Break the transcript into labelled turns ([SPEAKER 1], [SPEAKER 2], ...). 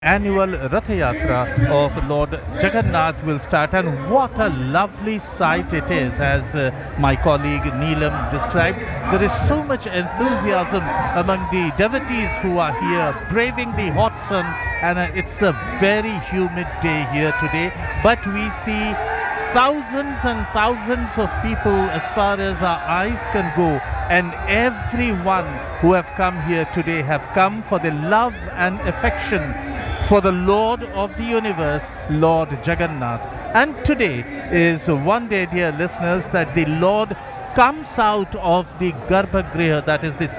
[SPEAKER 1] annual Rath Yatra of Lord Jagannath will start, and what a lovely sight it is, as my colleague Neelam described. There is so much enthusiasm among the devotees who are here braving the hot sun, and it's a very humid day here today, but we see thousands and thousands of people as far as our eyes can go, and everyone who have come here today have come for the love and affection for the Lord of the universe, Lord Jagannath. And today is one day, dear listeners, that the Lord comes out of the Garbhagriha, that is the